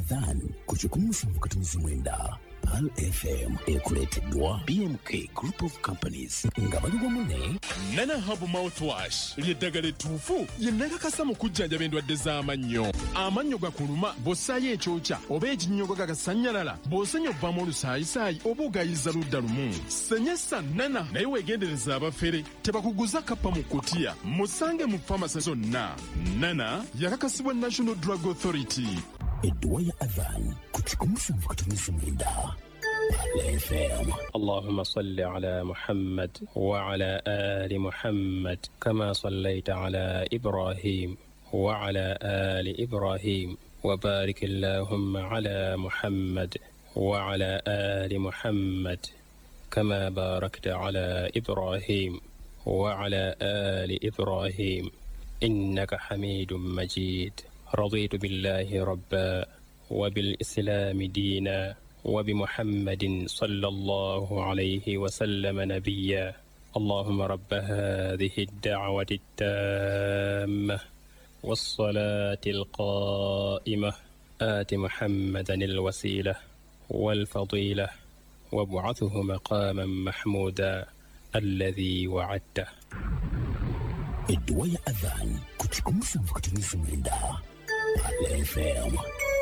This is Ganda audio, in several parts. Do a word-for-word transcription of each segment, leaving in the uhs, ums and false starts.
Adhan kuchikumusha mkatumizi mwenda Pal F M ekuleteddwa B M K Group of Companies nga baluwa mune Nana Hub Mouthwash lyeddagala ettuufu lye nnakakasa mu kujjanjaba endwadde z'amannyo. Amannyo gakuluma bw'ossaayo ekyokya oba ekinnyogo gagasannyalala bw'osenya obbamu olusaayisaayi oba ogayiza ludda lumu. Senyesa Nana naye weegendereza abafere tebakuguza kappa mu kkutiya musange mu famasi zonna. Nana yakakasibwa National Drug Authority. Edduwa ya Adhan kuchikumusha mkatumizi mwenda Pal F M. اللهم صل على محمد وعلى آل محمد كما صليت على إبراهيم وعلى آل إبراهيم وبارك اللهم على محمد وعلى آل محمد كما باركت على إبراهيم وعلى آل إبراهيم إنك حميد مجيد. رضيت بالله ربا وبالإسلام دينا وبمحمد صلى الله عليه وسلم نبيا. اللهم رب هذه الدعوة التامة والصلاة القائمة آت محمدا الوسيلة والفضيلة وابعثه مقاما محمودا الذي وعدته. Edduwa ya Adhan kuchikumusha mkatumizi mwenda Pal F M.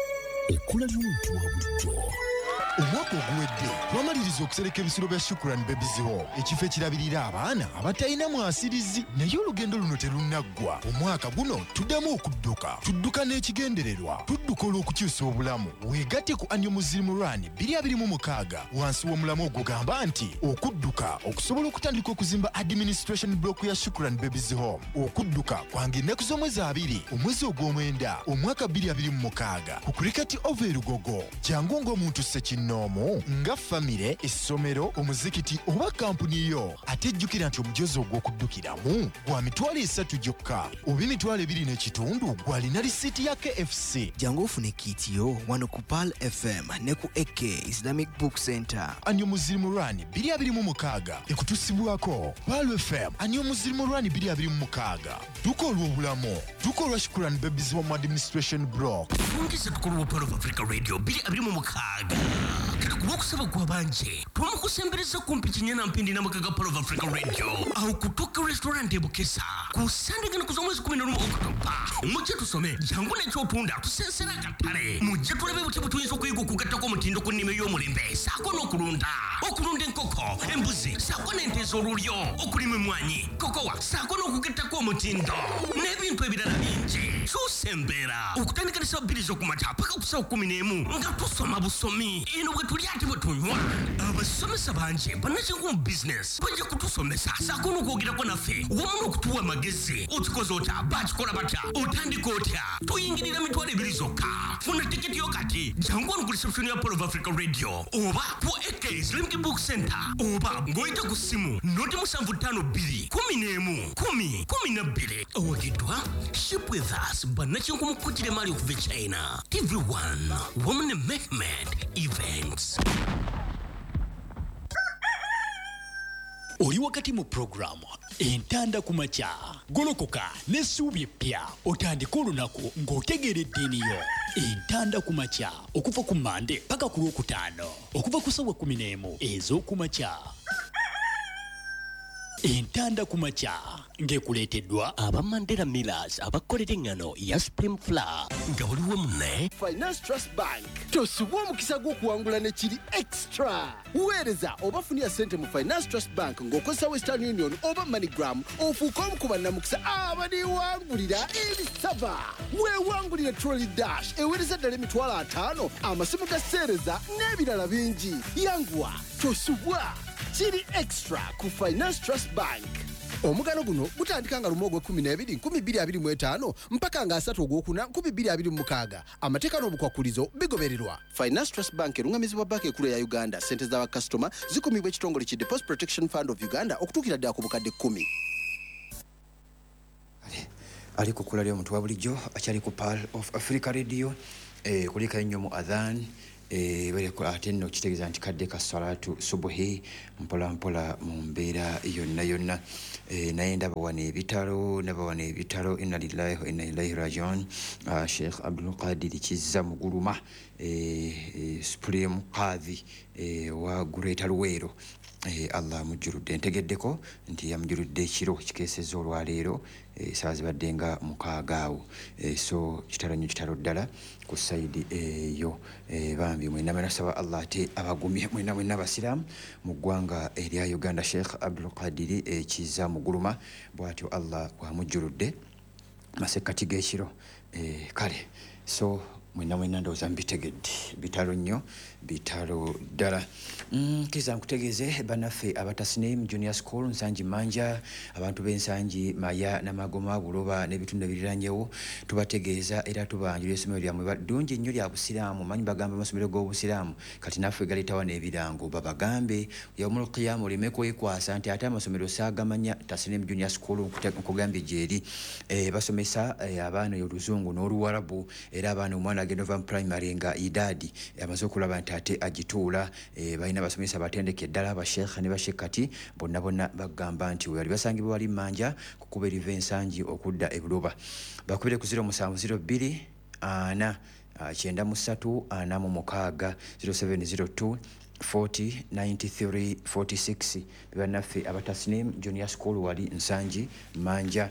Ekula ly'omuntu wa bulijjo. Omwaka oguwedde twamaliriza okusereka ebisiro bya Shukran Babies Home, ekifo ekirabirira abaana abatalina mwasirizi, naye olugendo luno terunaggwa. Omwaka guno tuddamu okudduka tudduka n'ekigendererwa, tudduka olw'okukyusa obulamu. Weegatte ku Annual Muslim Run bbiri abiri mu mukaaga wansi w'omulamu ogugamba nti okudduka okusobola okutandika okuzimba administration block ya Shukran Babies Home. Okudduka kwange ennaku z'omwezi abiri omwezi ogw'omwenda omwaka bbiri abiri mu mukaaga ku Cricket Over e Lugogo. Jangu ng'omuntu ssekinoomu nga famire, essomero, omuzikiti oba kampuni yo. Ate jjukira nti omujozi ogw'okuddukiramu gwa mitwalo esatu gyokka oba emitwalo ebiri n'ekitundu gw'alina lisiiti ya K F C. Jangu ofune kiiti yo wano ku Pal F M ne ku A K Islamic Book Center. Annual Muslim Run bbiri abiri mu mukaaga ekutusibwako Pal F M. Annual Muslim Run bbiri abiri mu mukaaga duka olw'obulamu, duka olwa Shukran Babies Home Administration Block. Fungisa tukulu Pal of Africa Radio bbiri abiri mu mukaaga kati kuba okusaba kwa banje twamukusembereza kumpi kinyana mpindi na makaga Pal of Africa Radio au kutoka restaurant ebukesa ku sandagana kuzomwezi kumi na lumu Oktoba. Mujje tusome jangu n'ekyotunda tusensera katale mujje tulebe buti butuyinza okuyiga okugattako omutindo ku nnime y'omulembe saako n'okulunda okulunda enkoko, embuzi saako n'ente ez'olulyo, okulima emmwanyi, kokowa saako n'okugattako omutindo n'ebintu ebirala bingi. Tusembera okutandika ne saa bbiri z'okumakya paka ku saa kumi n'emu nga tusoma busomi. Eno bwe tuli ate bwe tunywa. Abasomesa bangi bannakinku mu business bajja kutusomesa saako n'okwogerako naffe wamu n'okutuwa amagezi. Okikoze otya, bakikola batya, otandika otya. Tuyingirira mitwalo ebiri zokka. Funa tiketi yo kati jangu wano ku reception ya Pal of Africa Radio oba ku A K Islamic Book Center oba ng'oyita ku ssimu noti musanvu ttaano bbiri kumi n'emu kumi kumi na bbiri. Owagiddwa Ship with Us bannakinku mu kkujjira mali okuva e China. T V one Women Mehmet Events. Oli wakati mu programu entanda ku makya golokoka n'essuubi eppya otandika olunaku ng'otegeeredde eniyo. Entanda ku makya okuva ku Mande paka ku Lwokutaano okuva ku ssaawa kumi n'emu ez'oku makya. Entanda ku makya ng'ekuleeteddwa aba Mandela Millers abakolera engano ya Supreme Flour nga waliwo munne Finance Trust Bank. Tosubwa omukisa gw'okuwangula ne kiri extra. Weereza oba funira ssente mu Finance Trust Bank ng'okozesa Western Union oba MoneyGram ofuuka omu ku bannamukisa abaniwangulira ebisaba. Weewangulire Trolley Dash eweereza ddala emitwalo ataano, amasimu ga sseereza n'ebirala bingi. Yanguwa tosubwa kiri extra ku Finance Trust Bank. Omugano guno gutandika nga lumu ogw'ekkumi n'ebiri nkumi bbiri abiri mu etaano mpaka nga asatu ogwokuna nkumi bbiri abiri mu mukaaga. Amateeka n'obukwakulizo bigobererwa. Finance Trust Bank erungamizibwa banka ekkulu ya Uganda. Ssente z'abakasitoma zikumibwa ekitongole ki Deposit Protection Fund of Uganda okutuukira ddala ku bukadde kkumi. Ali kukula lyo omuntu wa bulijjo akyali ku Pal of Africa Radio eh, kulika ennyo mu Adhan eh bale ko ate no kitegeeza nti kadde ka salatu subuhi mpola mpola mu mbeera yonna yonna eh naye ndaba wane ebitalo ndaba wane ebitalo inna lillahi wa inna ilaihi rajiun uh, Sheikh Abdul Qadir Kizza Muguluma eh, eh Supreme Qadhi eh wa Greater Luwero eh Allah mujurudde ntegeddeko nti yamujurudde ekiro kikeeseza olwaleero eh saazi baddenga mukaagaawo eh so kitalo nyo kitalo ddala ku side eyo eh bambi mwena nasaba Allah te abagumye mwena mwena abasiramu mu ggwanga erya Uganda Sheikh Abdul Qadir eh, Kizza Muguluma bwatyo Allah wamujurudde masekati g'ekiro eh kale so mwena mwena ndowooza mbitegedde bitalo nnyo bitalo ddala mm, kiza nkutegeeze banaffe abatasnim junior school nsanji manja abantu b'ensanji maya n'amagoma buloba n'ebitundu ebiriranyewo tubategeeza era tubanjula essomero lyamwe ddungi nnyo lya busiraamu manyi bagamba amasomero g'obusiraamu kati naffe galeetawa n'ebirango babagambe yaumul qiyama oleme kwekwasa nti ate amasomero saagamanya tasnim junior school nkugambye gyeri eh, basomesa eh, abaana oluzungu n'oluwarabu era abaana omwana agenda ova mu primary nga idadi amaze okulaba nti ate agituula e, balina basomesa batendeke ddala abashekha ne bashekati bonna bonna bagamba nti wali basangibwa wali manja kukuba eriva ensangi okudda ebuloba bakubire ku zero musanvu zero bbiri ana kyenda mu ssatu ana mu mukaaga zero seven zero two forty ninety-three forty-six bannaffe abatasnim junior school wali nsangi manja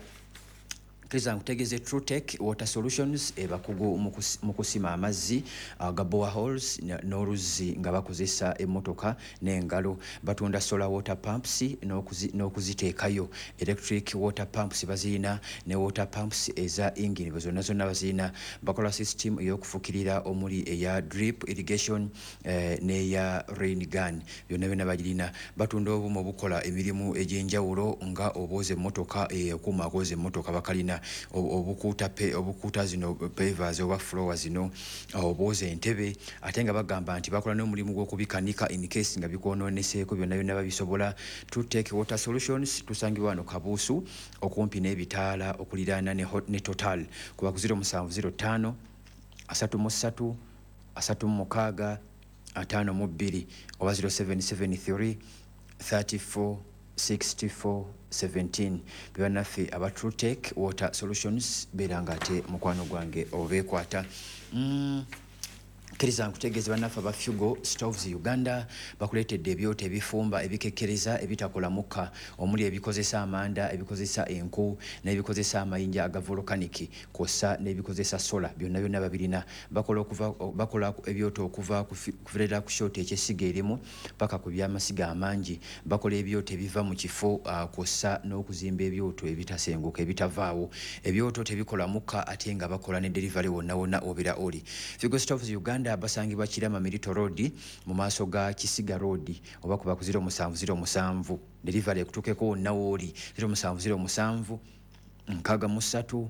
Kriza nkutegeze TrueTech Water Solutions ebakugu mukusima amazzi aga boreholes n'oluzzi nga bakozesa emmotoka n'engalo batunda solar water pumps n'okuziteekayo electric water pumps bazina ne water pumps eza engine zonna zonna bazina bakola system ey'okufukirira omuli eya drip irrigation eh, n'eya rain gun byonna byonna bagirina batunda obumu obukola emirimu egy'enjawulo nga obooza emmotoka okuuma agooza emmotoka bakalina obukuuta pe obukuuta zino pavers oba floor zino obooza entebe ate nga bagamba nti bakola n'omulimu gw'okubikanika in case nga bikwononeseeko byonna byonna babisobola TrueTech Water Solutions tusangibwa wano Kabuusu okumpi n'ebitaala okuliraana ne, ne Total kuba ku zero musanvu zero ttaano asatu mu ssatu asatu mu mukaaga ataano mu bbiri oba zero seven seven three thirty-four sixty-four seventeen byanaffe aba TrueTech Water Solutions beranga ate mukwano gwange obekwata mm. Kiriza nkutegeeza bannaffe aba Fugo Stoves Uganda bakuleetedde ebyoto ebifumba ebikekkereza ebitakola mukka omuli ebikozesa amanda ebikozesa enku n'ebikozesa amayinja aga volcanic kw'ossa n'ebikozesa sola byonna byonna babirina bakola okuva bakola ebyoto okuva kuvirira ku short eky'essiga erimu paka ku byamasiga amangi bakola ebyoto ebiva mu kifo uh, kw'ossa n'okuzimba ebyoto ebitasenguka ebitavaawo ebyoto tebikola mukka ate nga bakola ne delivery wonna wonna obera oli Fugo Stoves Uganda basangibwa Kirama Milito Road mu maaso ga Kisiga Road oba kuba ku zero musanvu zero musanvu delivery kutukeko nawoli zero musanvu zero musanvu nkaga musatu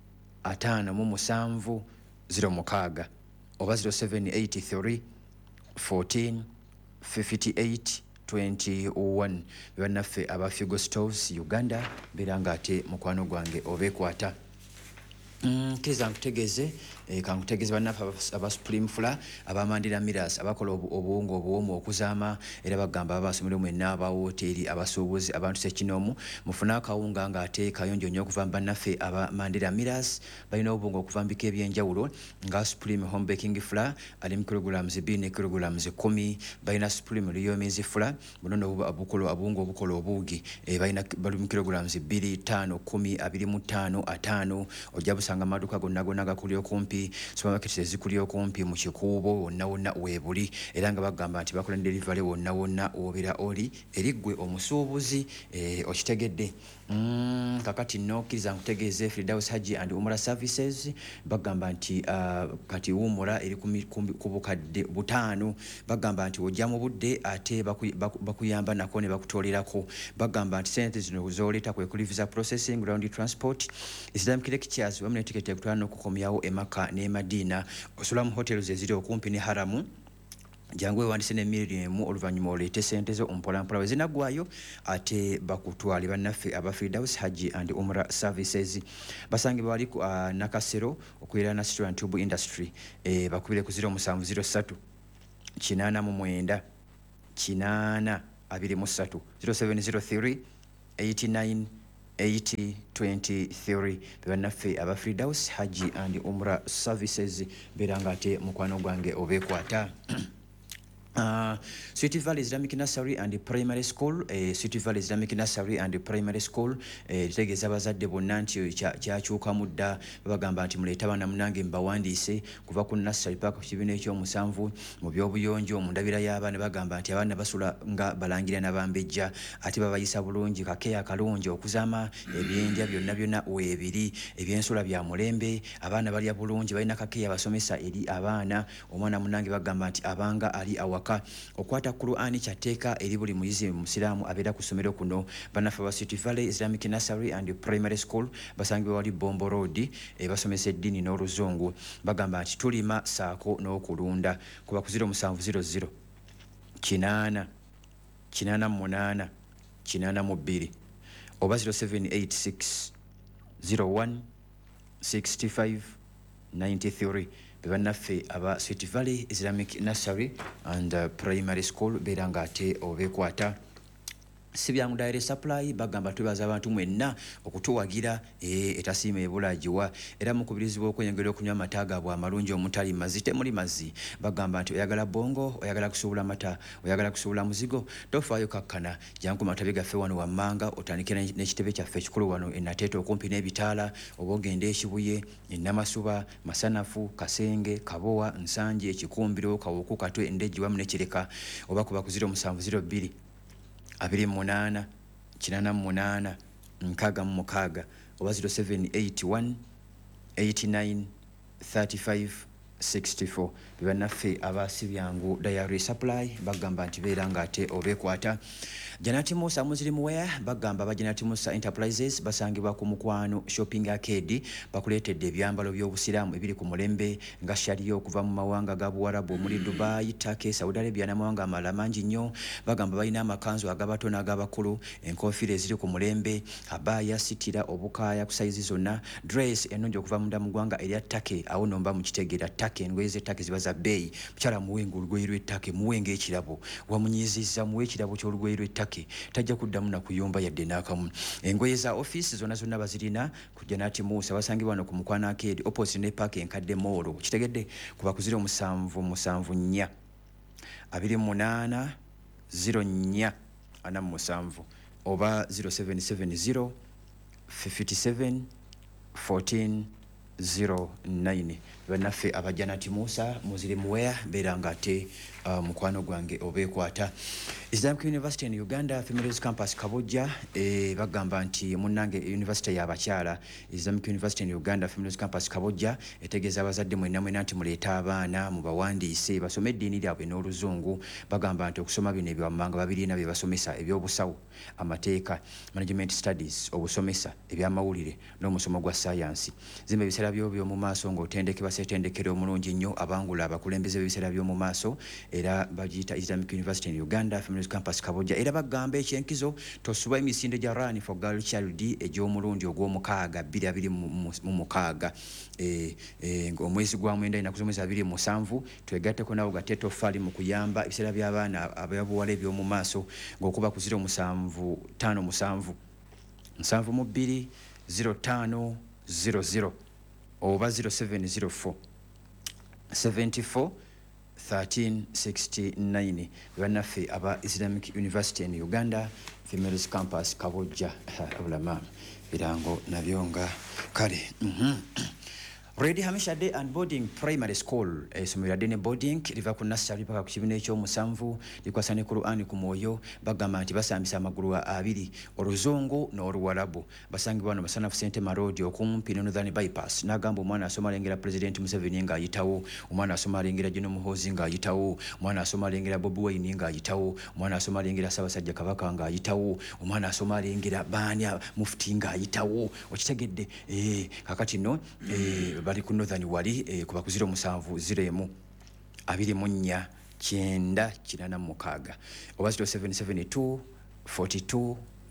ataano mu musanvu zero mukaaga oba zero seven eight three fourteen fifty-eight twenty-one bannaffe aba Fugo Stoves Uganda biranga ate mukwano gwange obekwata Mm, kiza nkutegeze eh, kankutegeze bannaffe aba Supreme Fula abamandira Miras abakola obuwungu obuwomu okuzaama era bagamba abasomero mwenna aba hoteli abasuubuzi abantu sekinomu mufuna akawunga nga ate kayonjo nnyo okuva bannaffe abamandira Miras balina obuwungu okuva mbika ebyenjawulo nga Supreme Home Baking Fula ali mu kilograms bbiri ne kilograms kumi balina Supreme Liyomezi Fula bunono obukola obuwungu obukola obuugi eh, balina bali mu kilograms bbiri ttaano kumi abiri mu ttaano ataano ojabusa nga maduka gonna gonna gakuli okumpi supermarket ezikuli okumpi mu kikuubo wonna wonna weebuli era nga bagamba nti bakola delivery wonna wonna obera oli eriggwe omusuubuzi eh, okitegedde mm, kakati nokkiriza nkutegeeze Firdaus Haji and Umrah Services bagamba nti uh, kati umura eri ku bukadde butaano bagamba nti ojja mu budde ate bakuyamba baku, baku nako ne bakutolerako bagamba nti sente zino zoleeta kwe kuli visa processing ground transport Islamic lectures wamne tiketi kutwana n'okukomyawo emaka ne Madina osula mu hotels eziri okumpi ne Haramu jangwe wandise ne milimu oluvanyuma oleete sente zo ompola mpola wezinagwayo ate bakutwali bannaffe aba Firdaus Haji and Umrah Services basange bali ku uh, Nakasero okwera na Restaurant Tube Industry eh bakubire ku zero musanvu zero ssatu kinaana mu mwenda kinaana abiri mu ssatu zero seven zero three eighty-nine eighty twenty-three bannaffe aba Firdaus Haji and Umrah Services beera nga ate mukwano gwange obeekwata. Uh, Sweet Valley Islamic Nursery and Primary School eh, Sweet Valley Islamic Nursery and Primary School eh, tegeeza abazadde bonna nti kyakyuka mudda bagamba nti muleeta abaana munange mbawandiise kuva ku nursery paka ku kibiina ekyomusanvu mu byobuyonjo mu ndabira y'abaana bagamba nti abaana basula nga balangira n'abambejja ate babayisa bulungi kakeya kalungi okuzaama ebyendya byonna byonna weebiri ebyensula bya mulembe abaana balya bulungi balina kakeya basomesa eri abaana omwana munange bagamba nti abanga ali awa okwata Qur'ani kyateeka eri buli muyizi musiraamu abeera ku ssomero kuno. Bannaffe ba Sweet Valley Islamic Nursery and Primary School basangibwa wali Bombo Road e basomesa eddiini n'oluzungu bagamba nti tulima saako n'okulunda kuba ku zero seven zero zero kinaana kinaana mu munaana kinaana mu bbiri oba zero seven eight six zero one six five nine three bannaffe aba Sweet Valley Islamic Nursery and uh, Primary School beera nga ate obeekwata. Sibyangu Dairy Supply bagamba twebaza abantu mwenna okutuwagira eh etasiima ebulagiwa era mukubirizibwa okweyongera okunywa amata gaabwe amalungi omutali mazite muli mazi bagamba nti oyagala bongo oyagala kusuubula mata oyagala kusuubula muzigo tofaayo kakkana jangu matabe gaffe wano wammanga otandikira n'ekitebe kyaffe ekikulu wano enateeta okumpi n'ebitaala oba ogende ekibuye ennamasuba masanafu kasenge kabowa nsanje ekikumbiro kawuku katwe endeji wamu nekireka oba kuba ku zero seven zero two abiri munana kinana munana nkaga mukaga oba zero seven eight one eighty-nine thirty-five sixty-four bannaffe aba Sibyangu Dairy Supply bagamba nti beera nga ate obeekwata. Janati Musa Muslimuweya bagamba ba Janati Musa Enterprises basangibwa ku Mukwano Shopping Arcade bakuleetedde ebyambalo by'obusiraamu ebiri ku mulembe nga shaliyo okuva mu mawanga ga Buwarabu omuli Dubai, Turkey, Saudi Arabia n'amawanga amalala mangi nnyo bagamba balina amakanzu agabato n'agabakulu enkofiira eziri ku mulembe abaya sitira obukaaya ku saizi zonna dress ennungi okuva munda mu ggwanga erya Turkey awo nomba mu kitegeera Turkey engoye z'ettake ziba za bbeeyi mukyala muwenga olugoye lw'ettake muwenga ekirabo wamunyiizizza muwe ekirabo ky'olugoye lw'ettake tajja kuddamu na kuyomba yadde n'akamu. Engoye za office zonna zonna bazirina ku Janati Musa basangibwa no ku Mukwano Arcade opposite ne park enkadde mall kitegedde kuba ku zero musanvu musanvu nnya abiri munana zero nnya ana musanvu oba zero seven seven zero fifty-seven fourteen zero nine bannaffe aba Janati Musa Muslimuweya beera nga ate uh, mukwano gwange obeekwata. Islamic University in Uganda Females Campus Kabojja eh, bagamba nti munnange University y'abakyala Islamic University in Uganda Females Campus Kabojja etegeeza abazadde mwenna mwenna nti muleeta abaana mubawandiise basome eddiini lyabwe n'oluzungu bagamba nti okusoma bino ebyammanga babirina bye basomesa ebyobusawo amateeka management studies obusomesa ebyamawulire n'omusomo gwa science zimba ebiseera byo by'omu maaso ng'otendekebwa seetendekero omulungi nnyo abangula abakulembeze b'ebiseera by'omu maaso era bagiyita Islamic University in Uganda Females Campus Kabojja era bagamba ekyenkizo tosuba emisinde gya Run for Girl Child egy'omulundi ogw'omukaaga bbiri abiri mu mukaaga eh, eh, omwezi gwa mwenda inaku z'omwezi abiri mu musanvu twegatteko nawo gateto fali mu kuyamba ebiseera by'abaana ababuwala eby'omu maaso ng'okuba ku zero musanvu tano musanvu musanvu mu bbiri zero tano zero zero oba zero seven zero four seventy-four thirteen sixty-nine bannaffe aba Islamic University in Uganda Females Campus Kabojja abulama birango nabyo nga kale mhm Ready Hamisha Day and Boarding Primary School esomera dene boarding liva ku nursery paka ku kibiina ekyomusanvu likwasane Qur'ani ku mwoyo bagamba nti basambisa amagulu abiri oluzungu n'oluwarabu basangibwa no Masanafu Sente Marodi okumpi ne Northern Bypass nagamba omwana asoma alengera President Museveni nga ayitawo omwana asoma alengera Jino Muhoozi nga ayitawo omwana asoma alengera Bobi Wine nga ayitawo omwana asoma alengera Ssaabasajja Kabaka nga ayitawo omwana asoma alengera Baania Mufti nga ayitawo okitegedde eh kakati no eh bali ku Northern wali eh, kuba ku zero musanvu zero emu abiri mu nnya kyenda kinana mukaaga oba zero seven seven two forty-two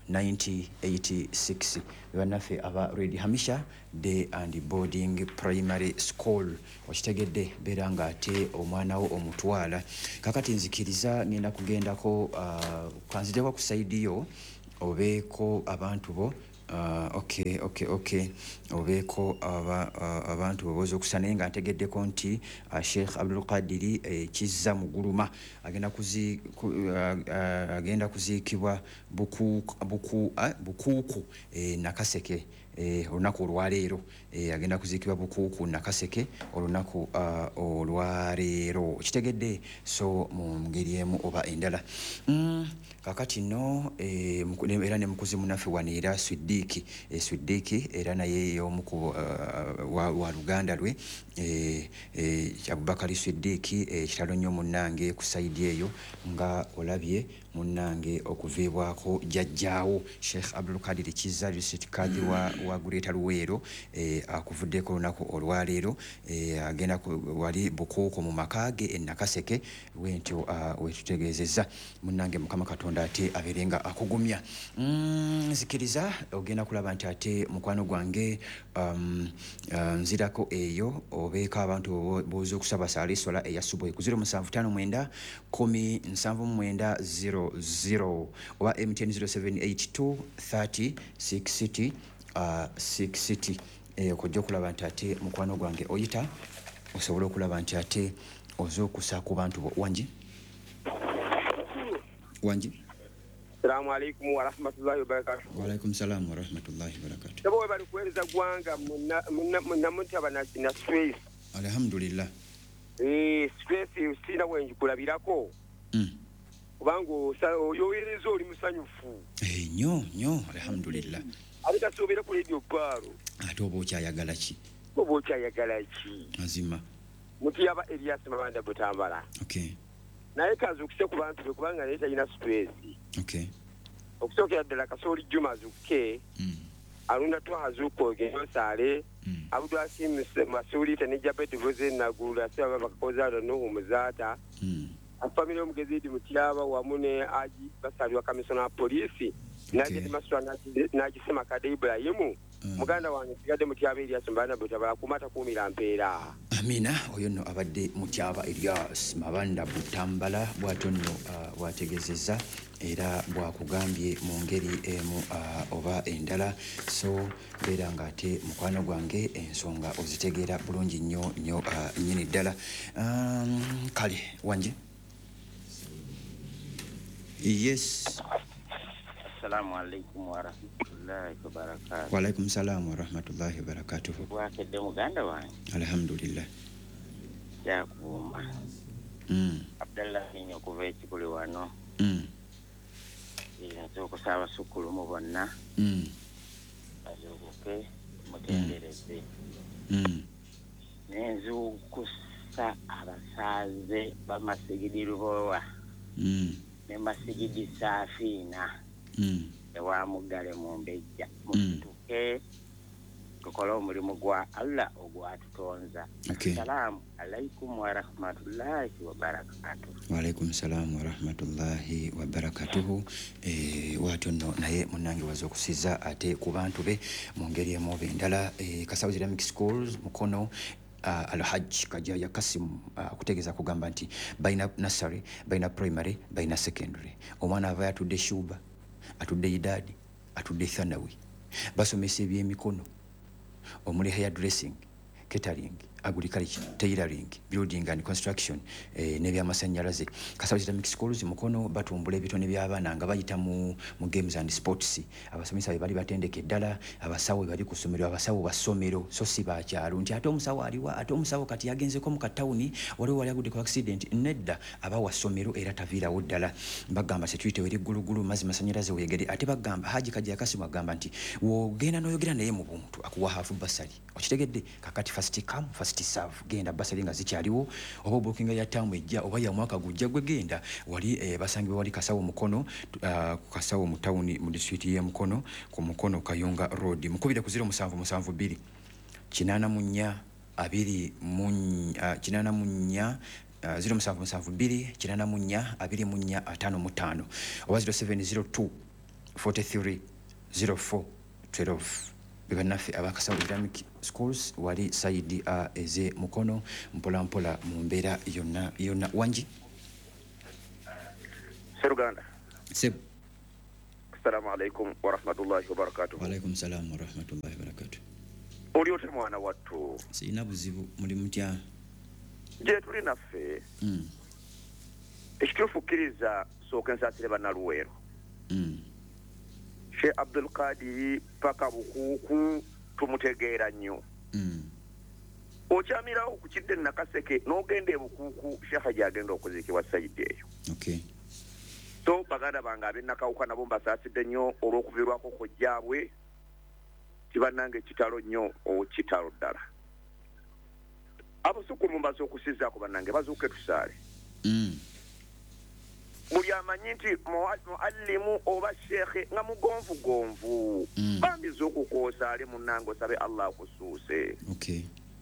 ninety eighty-six bannaffe aba Red Hamisha Day and Boarding Primary School okitegedde beera nga ate omwana wo omutwala kakati nzikiriza ngenda kugendako uh, kanzideko ku side yo obeeko abantu bo Uh, okay okay okay obeeko aba, uh, abantu boboza okusana nga ntegeddeko nti uh, Sheikh Abdul Qadir eh, Kizza Muguluma agenda kuzi ku, uh, uh, agenda kuziikibwa buku buku uh, bukuku eh, Nakaseke eh, olunaku olwaleero eh, agenda kuziikibwa bukuku Nakaseke olunaku uh, olwaleero kitegedde so mu ngeri emu oba endala mm, kakati no eh, era ne mukuzi munafe wanira Swidiki eh, Swidiki era naye y'omuku uh, wa, wa Luganda lwe eh, eh, Abubakari Swidiki eh, kitalo nnyo munnange ku side eyo nga olabye munnange okuviibwako jjajjaawo Sheikh Abdul Qadir Kizza District Kadhi wa, wa Greater Luweero eh, akuvuddeko olunaku olwaleero eh, agenda wali bukuuko mu makaage e Nakaseke wentyo uh, wetutegeezezza munnange Mukama Katonda ate abeerenga akugumya mm, nzikiriza ogenda kulaba nti ate mukwano gwange um, uh, nzirako eyo obeeka abantu boza okusaba saali sola eya subuhi ku zero musanvu ttaano mwenda kumi nsanvu mu mwenda zero zero oba M T N zero seven eight two thirty six city uh, six city eyo kojja okulaba nti ate mukwano gwange oyita osobola okulaba nti ate oza okusa ku bantu bo wangi wangi Assalamu alaikum wa rahmatullahi wa barakatuh. Wa alaikum salam wa rahmatullahi wa barakatuh. Tabo bali kueleza gwanga munna munna mutaba na na stress. Alhamdulillah. Eh stress usina wenji kulabirako. Mm. Kubango yoyereza oli musanyufu. Eh nyo nyo alhamdulillah. Alika sobera ku radio baro. Ate obo kyayagala ki? Obo kyayagala ki? Azima. Muti yaba Elias Mabanda Butambala. Okay. Naye kazi okuse ku bantu be kubanga leta ina stress. Okay. Okusokera ddala Kasoli Juma Zuke. Mm. Alunda twazuko geno sale. Mm. Abdu Asim Masuli tani jabete voze na gula saba bakakoza no umuzata. Mm. Afamile omugezidi mutiaba wamune aji basali wa kamisona polisi. Okay. Naje maswa naji naji sema kade Ibrahimu. Mm. Muganda wange sigade mutiaba Elias Mabanda Butambala kumata kumira mpera. Amina oyo nno abadde mutyaba Elias Mabanda Butambala bwatonno uh, bwategezeza era bwakugambye mu ngeri emu uh, oba endala so beera nga ate mukwano gwange ensonga ozitegeera bulungi nnyo nnyo uh, nnyini ddala um, kale wanje yes. Assalamu alaikum wa rahmatullahi wa barakatuh. Wa alaikum salam wa rahmatullahi wa barakatuh. Wakedde muganda wange. Alhamdulillah. Yakuuma. Mm. Abdallah Kinyo kuva ekikuli wano. Mm. Nze okusaba sukulu mu bonna. Mm. Bazuukuke mutendereze. Mm. Nenzukusa abasaaze bamasigidi Lubowa. Mm. Ne masigidi Safiina. Mm. Ewa mugale mu mbejja mutuke tukola omulimu gwa Allah ogwatutonza. Okay. Assalamu alaikum wa rahmatullahi wa barakatuh. Wa alaikum salam wa rahmatullahi wa barakatuh. Eh watonno naye munange wazo kusiza ate ku bantu be mu ngeri emu oba endala eh, Kasawo Islamic Schools mukono Uh, Al-Hajj Kajaya Kasim uh, kutegeza kugamba nti baina nursery baina primary baina secondary omwana ava atudde shuba atudde idadi atudde thanawi basomesa ebyemikono omuli hair dressing catering agriculture tailoring building and construction eh, n'ebyamasanyalaze Kasawo Islamic Schools mukono batumbula ebitone by'abaana nga bayita mu, mu games and sports abasomesa bali batendeke ddala abasawo bali ku ssomero abasawo basomero so si bakyalo nti ate omusawo aliwa ate omusawo kati yagenzeko mu katawuni waliwo wali agudde ku accident nedda abawa ssomero era taviirawo ddala bagamba security weri ggulugulu mazzi masanyalaze wegere ate bagamba Haji Kajja Kasimu agamba nti wogenda n'oyogera naye mu buntu akuwa hafu basali okitegedde kakati first come first serve genda basali nga zikyaliwo oba bookinga ya tamu ejja oba ya mwaka gujja gwe genda wali eh, basangibwa wali Kasawo mukono uh, Kasawo mu town mu district ye mukono ku mukono Kayunga road mukubire ku zero musanvu musanvu bbiri kinana munya abiri munya uh, kinana munya uh, zero musanvu musanvu bbiri kinana munya abiri munya atano mutano oba zero seven zero two forty-three zero four twelve bebannaffe abakasawo Islamic schools wali saidi a eze mukono mpola mpola mu mbeera yonna yonna wanji Seruganda seb assalamu alaikum wa rahmatullahi wa barakatuh wa alaikum salam wa rahmatullahi wa barakatuh oli ote mwana wattu sina buzibu muri mutya je tuli naffe mm. ekitufukkiriza sooka ensasire bannaluweero mm. Sheikh Abdul Qadir paka bukuku tumutegeera nnyo mm. okyamirawo ku kidde nakaseke n'ogenda ebukuku Sheikh gyagenda okuziikibwa sayidi eyo okay. so baganda bange ab'ennakawuka nabo mbasaasidde nnyo olw'okuviirwako kojjaabwe kibannange ekitalo nnyo okitalo ddala abasukulu mbaza okusizaako bannange bazuuke tusaale mm. buli amanyi nti muallimu oba sheekhe nga mugonvugonvu mm. bambiza okukoosa ali munnange osabe Allah akusuuse okay.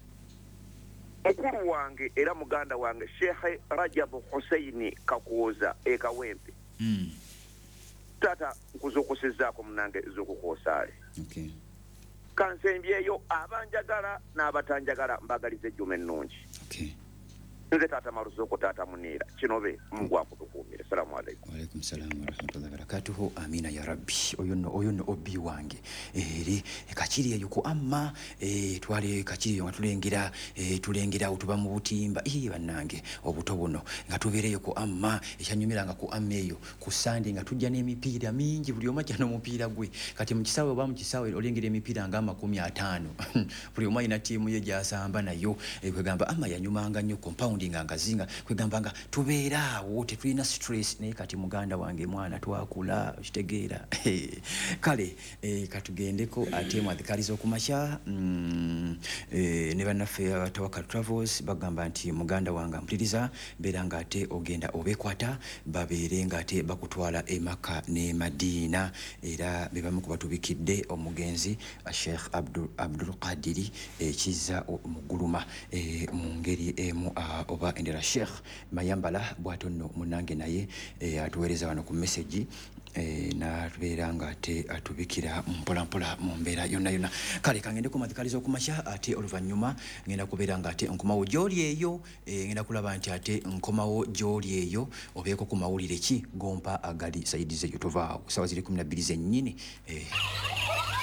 mukulu wange era muganda wange Sheikh Rajabu Hussein Kakooza ekawempe mm. tata nkuzokusizaako munnange zokukoosaale okay. kansembyeyo abanjagala n'abatanjagala mbagaliza ejjuma ennungi okay. nze taata Maruzuku taata Muniira kinobe Mungu akutukuumire. Assalamu alaikum. Wa alaikum salam wa rahmatullahi wa barakatuhu. Amina ya rabbi. Oyo no oyo no obi wange eri kachiri eyo ku amma e twale kachiri nga tulengera e tulengera utuba mu butimba ii bannange obuto buno nga tubereyo ku amma ekyanyumira nga ku amma eyo ku sande nga tujja n'emipiira mingi buli omajja n'omupiira gwe kati mu kisawe oba mu kisawe olengera emipiira nga makumi ataano buli omwe ina tiimu ye gyasamba nayo e kwegamba amma yanyumanga nnyo compound nga ngazinga kwegambanga tubeera wote tulina stress naye kati muganda wange mwana twakula kitegeera kale e, katugendeko ate mwadhikaliza okumakya mm, e, ne bannaffe Tawakal Travels bagamba nti muganda wange mpuliriza beera nga ate ogenda obekwata babeere nga ate bakutwala emaka ne Madina era bebamu kubatubikidde omugenzi Sheikh Abdul Abdul Qadiri ekiza muguluma e, mu ngeri emu oba endera Sheikh Mayambala bwatonno munange naye e, atuweereza wano ku message e, na tubeera nga ate atubikira mpola mpola mu mbeera yonna yonna kale kangende ku madhikaliza okumakya ate oluvannyuma ngenda kubeera nga ate nkomawo gy'oli eyo e, ngenda kulaba nti ate nkomawo gy'oli eyo obeeko ku mawulire ki gompa agali sayidize yotovaawo sawa ziri kumi na bbiri zennyini e.